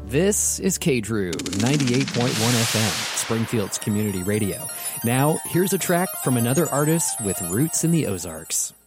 This is KDRU 98.1 FM, Springfield's community radio. Now, here's a track from another artist with roots in the Ozarks.